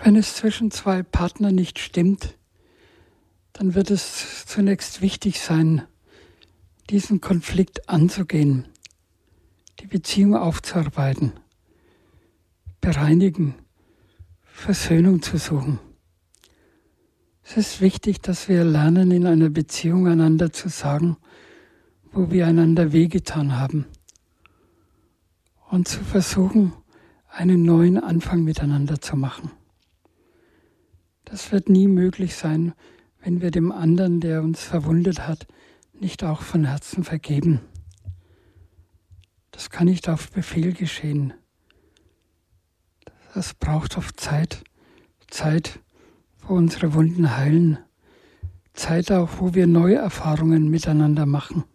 Wenn es zwischen zwei Partnern nicht stimmt, dann wird es zunächst wichtig sein, diesen Konflikt anzugehen, die Beziehung aufzuarbeiten, bereinigen, Versöhnung zu suchen. Es ist wichtig, dass wir lernen, in einer Beziehung einander zu sagen, wo wir einander wehgetan haben und zu versuchen, einen neuen Anfang miteinander zu machen. Das wird nie möglich sein, wenn wir dem anderen, der uns verwundet hat, nicht auch von Herzen vergeben. Das kann nicht auf Befehl geschehen. Das braucht oft Zeit, wo unsere Wunden heilen, Zeit auch, wo wir neue Erfahrungen miteinander machen.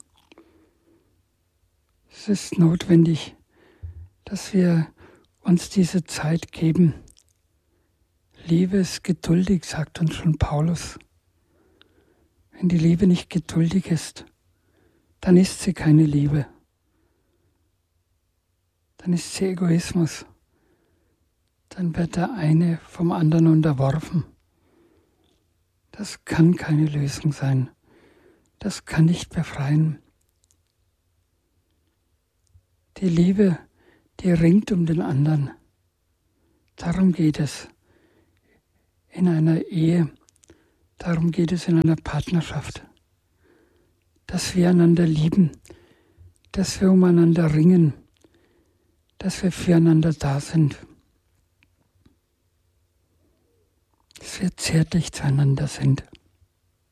Es ist notwendig, dass wir uns diese Zeit geben. Liebe ist geduldig, sagt uns schon Paulus. Wenn die Liebe nicht geduldig ist, dann ist sie keine Liebe. Dann ist sie Egoismus. Dann wird der eine vom anderen unterworfen. Das kann keine Lösung sein. Das kann nicht befreien. Die Liebe, die ringt um den anderen. Darum geht es in einer Ehe. Darum geht es in einer Partnerschaft. Dass wir einander lieben, dass wir umeinander ringen, dass wir füreinander da sind. Dass wir zärtlich zueinander sind.